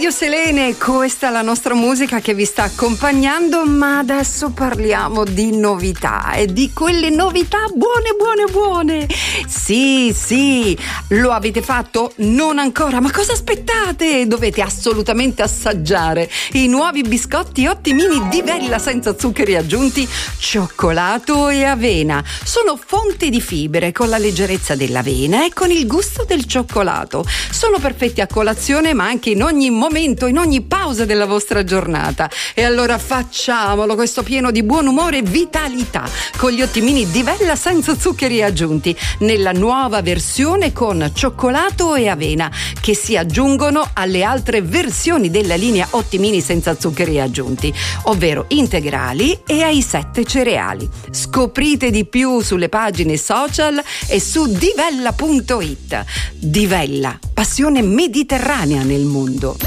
Radio Selene, questa è la nostra musica che vi sta accompagnando, ma adesso parliamo di novità e di quelle novità buone. Sì, lo avete fatto? Non ancora, ma cosa aspettate? Dovete assolutamente assaggiare i nuovi biscotti ottimini di Vella senza zuccheri aggiunti, cioccolato e avena. Sono fonte di fibre con la leggerezza dell'avena e con il gusto del cioccolato. Sono perfetti a colazione, ma anche in ogni momento, in ogni pausa della vostra giornata. E allora facciamolo, questo pieno di buon umore e vitalità, con gli ottimini di Vella senza zuccheri aggiunti, nella nuova versione con cioccolato e avena, che si aggiungono alle altre versioni della linea ottimini senza zuccheri aggiunti, ovvero integrali e ai 7 cereali. Scoprite di più sulle pagine social e su divella.it. Divella, passione mediterranea nel mondo.